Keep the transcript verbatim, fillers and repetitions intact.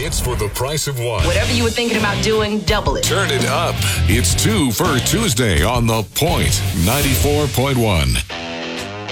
It's for the price of one. Whatever you were thinking about doing, double it. Turn it up. It's two for Tuesday on The Point, ninety-four point one.